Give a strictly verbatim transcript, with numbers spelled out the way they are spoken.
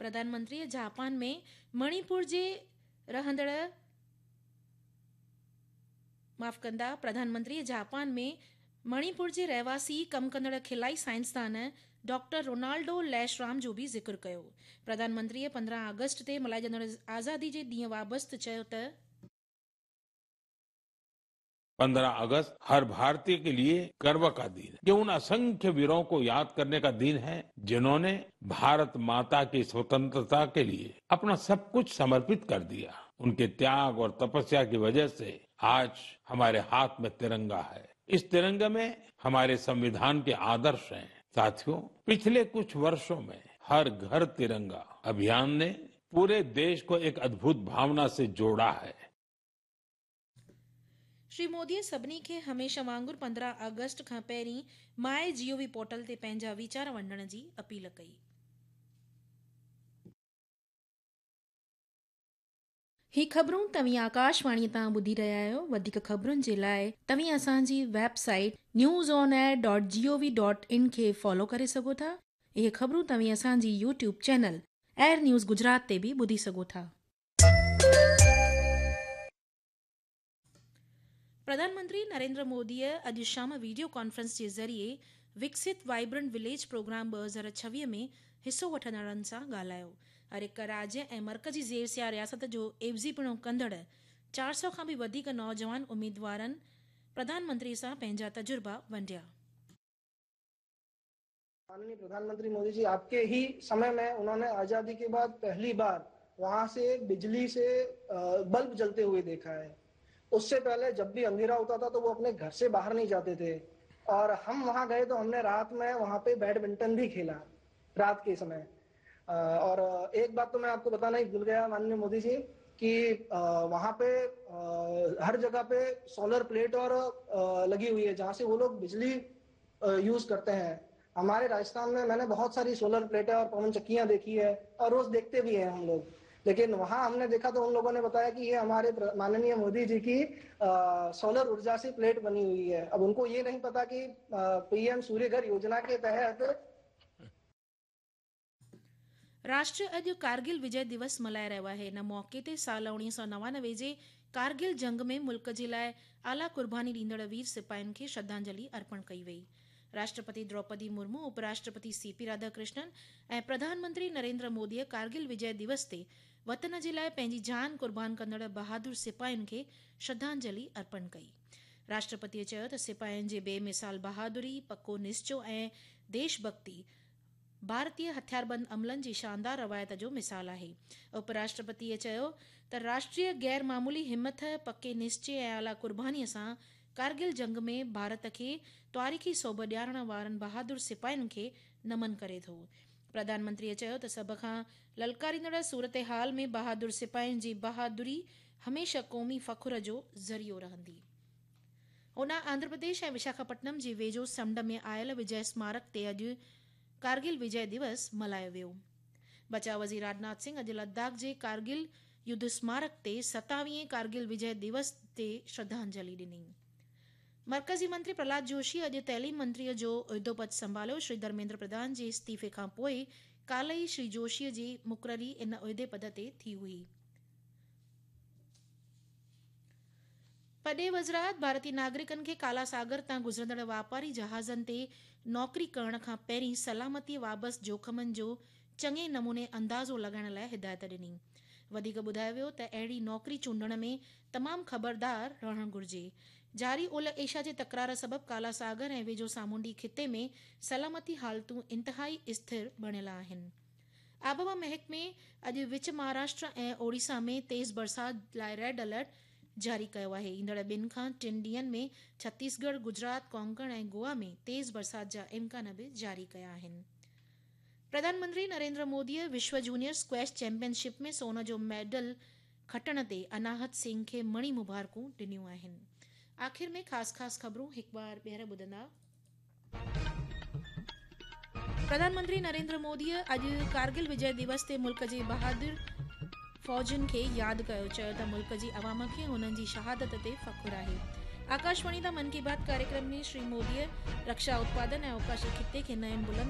प्रधानमंत्री जापान में मणिपुर जे रहंदड़ माफ़ कंदा प्रधानमंत्री जापान में मणिपुर जे रहवासी कम कंदड़ खिलाई साइंसदान डॉक्टर रोनाल्डो लैशराम जो भी ज़िक्र कयो। प्रधानमंत्री पंद्रहं अगस्त ते मल्हाइजंदड़ आज़ादी जे ॾींहुं वाबस्तु चयो त पंद्रह अगस्त हर भारतीय के लिए गर्व का दिन है। ये उन असंख्य वीरों को याद करने का दिन है जिन्होंने भारत माता की स्वतंत्रता के लिए अपना सब कुछ समर्पित कर दिया। उनके त्याग और तपस्या की वजह से आज हमारे हाथ में तिरंगा है। इस तिरंगे में हमारे संविधान के आदर्श हैं। साथियों, पिछले कुछ वर्षों में हर घर तिरंगा अभियान ने पूरे देश को एक अद्भुत भावना से जोड़ा है। श्री मोदीअ सभिनी खे हमेशा वांगुरु पंद्रहं अगस्त खां पहिरीं माय जीओवी पोर्टल ते पंहिंजा वीचार वंडण जी अपील कई। ही ख़बरूं तव्हीं आकाशवाणी तां ॿुधी रहिया आहियो। वधीक ख़बरुनि जे लाइ तव्हीं असांजी website news on air dot gov dot in खे फॉलो करे सघो था। इहे ख़बरूं तव्हीं असांजी YouTube channel air news Gujarat ते बि ॿुधी सघो था। प्रधानमंत्री नरेंद्र मोदीअ अॼु शाम वीडियो कॉन्फ्रेंस जे ज़रिए विकसित वाइब्रेंट विलेज प्रोग्राम ॿ हज़ार छवीह में हिसो वठंदड़नि सां ॻाल्हायो। हर हिक राज्य ऐं मर्कज़ी ज़ेर सिया रियासत जो एवज़ीपणो कंदड़ चार सौ खां बि वधीक नौजवान उम्मीदवारनि प्रधानमंत्री सां पंहिंजा तजुर्बा वंडिया। माननीय प्रधानमंत्री मोदी जी, आपके ही समय में उन्होंने आजादी के बाद पहली बार वहां से बिजली से बल्ब जलते हुए देखा है। उससे पहले जब भी अंधेरा होता था तो वो अपने घर से बाहर नहीं जाते थे, और हम वहां गए तो हमने रात में वहां पे बैडमिंटन भी खेला रात के समय। और एक बात तो मैं आपको बताना ही भूल गया माननीय मोदी जी कि वहां पे हर जगह पे सोलर प्लेट और लगी हुई है जहां से वो लोग बिजली यूज करते हैं। हमारे राजस्थान में मैंने बहुत सारी सोलर प्लेटें और पवन चक्कियां देखी है और रोज देखते भी हैं हम लोग, लेकिन वहां हमने देखा तो उन लोगों ने बताया कि ये हमारे माननीय मोदी जी की आ, सोलर ऊर्जा से प्लेट बनी हुई है। अब उनको ये नहीं पता कि पीएम सूर्य घर योजना के तहत राष्ट्र अॼु कारगिल विजय दिवस मल्हाए रहियो आहे। हिन मौके ते साल उणिवीह सौ नवानवे जे कारगिल जंग में मुल्क जे लाइ आला कुर्बानी ॾींदड़ वीर सिपाहियुनि खे श्रद्धांजलि अर्पण कई वई। राष्ट्रपति द्रौपदी मुर्मू, उपराष्ट्रपति सीपी राधाकृष्णन ऐं प्रधानमंत्री नरेंद्र मोदीअ कारगिल विजय दिवस ते वतन जे लाइ पंहिंजी जान कुर्बान कंदड़ बहादुर सिपाहियुनि खे श्रद्धांजलि अर्पण कई। राष्ट्रपतिअ चयो त सिपाहियुनि जे बेमिसाल बहादुरी, पको निश्चो ऐं देशभक्ति भारतीय हथियारबंद अमलनि जी शानदार रवायत जो मिसाल आहे। उपराष्ट्रपतिअ चयो त राष्ट्रीय गैर मामूली हिम्मत, पके निश्चय ऐं आला कुर्बानीअ सां कारगिल जंग में भारत खे तारीख़ी सोभ ॾियारण वारनि बहादुर सिपाहियुनि खे नमन करे थो। प्रधानमंत्रीअ चयो त सभ खां ललकारींदड़ सूरत हाल में बहादुर सिपाहियुनि जी बहादुरी हमेशह क़ौमी फ़खुर जो ज़रियो रहंदी। ओॾां आंध्र प्रदेश ऐं विशाखापट्टनम जे वेझो समुंड में आयल विजय स्मारक ते अॼु कारगिल विजय दिवस मल्हायो वियो। बचाव वज़ीर राजनाथ सिंह अॼु लद्दाख जे कारगिल युद्ध स्मारक ते सतावीह कारगिल विजय दिवस ते श्रद्धांजलि ॾिनी। मर्कज़ी मंत्री प्रहलाद जोशी अॼु तइलीम मंत्रीअ जो उहिदो पद संभालियो। श्री धर्मेंद्र प्रधान जे इस्तीफ़े खां पोइ काल्ह ई श्री जोशीअ जी मुक़ररी इन उहिदे पद ते थी हुई। पॾे वज़रात भारतीय नागरिकनि खे काला सागर तां गुज़रंदड़ वापारी जहाज़नि ते नौकरी करण खां पहिरीं सलामतीअ वाबसि जोखमनि जो चङे नमूने अंदाज़ो लॻाइण लाइ हिदायत ॾिनी। वधीक ॿुधायो वियो त अहिड़ी नौकरी चूंडण में तमामु ख़बरदार रहणु घुरिजे। जारी ओलह एशिया जे तकरार सबबि काला सागर ऐं वेझो सामूंडी खिते में सलामती हालतूं इंतहाई स्थिर बणियल आहिनि। आबहवा महकमे अॼु विच महाराष्ट्र ऐं ओडिशा में तेज़ बरसात लाइ रेड अलर्ट जारी कयो आहे। ईंदड़ ॿिनि खां टिनि ॾींहनि में छत्तीसगढ़, गुजरात, कोंकण ऐं गोवा में तेज़ बरसात जा इम्कान बि जारी कया आहिनि। प्रधानमंत्री नरेंद्र मोदीअ विश्व जूनियर स्क्वैश चैंपियनशिप में सोन जो मेडल खटण ते अनाहत सिंह खे मणी मुबारकूं ॾिनियूं आहिनि। आख़िर में ख़ासि ख़ासि ख़बरूं हिकु बार ॿीहर ॿुधंदा। प्रधानमंत्री नरेंद्र मोदीअ अॼु कारगिल विजय दिवस ते मुल्क जे बहादुर फ़ौजियुनि खे यादि कयो। चयो त मुल्क जी अवाम खे हुननि जी शहादत ते फ़खुरु आहे। आकाशवाणी तां मन की बात कार्यक्रम में श्री मोदीअ रक्षा उत्पादन ऐं अवकाशी खिते खे नयनि बुलंद